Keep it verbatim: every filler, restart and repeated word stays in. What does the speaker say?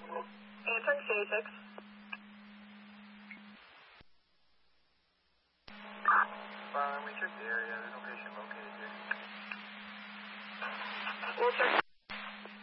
Answer C six. Uh, we checked the area. There's no patient located here. We'll check